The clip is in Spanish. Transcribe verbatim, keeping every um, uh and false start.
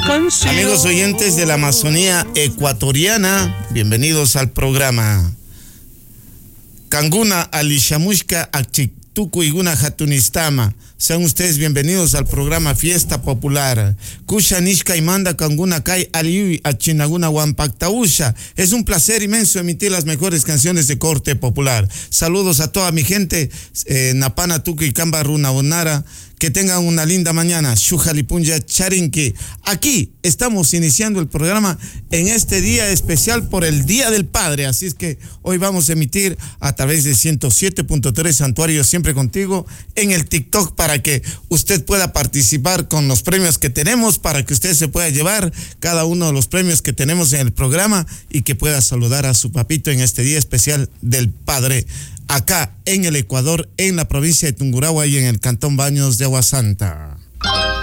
canción. Amigos oyentes de la Amazonía ecuatoriana, bienvenidos al programa. Kanguna Alishamushka Achituku Iguna Hatunistama. Sean ustedes bienvenidos al programa Fiesta Popular. Kusha Nishka y Manda Kanguna Kai Aliui Achinaguna Wampaktausha. Es un placer inmenso emitir las mejores canciones de corte popular. Saludos a toda mi gente, eh, Napana Tuku y Kamba Runa Bonara. Que tengan una linda mañana. Shujalipunja Charinki. Aquí estamos iniciando el programa en este día especial por el Día del Padre. Así es que hoy vamos a emitir a través de ciento siete punto tres Santuario Siempre Contigo en el TikTok para que usted pueda participar con los premios que tenemos, para que usted se pueda llevar cada uno de los premios que tenemos en el programa y que pueda saludar a su papito en este día especial del Padre. Acá en el Ecuador, en la provincia de Tungurahua y en el Cantón Baños de Agua Santa.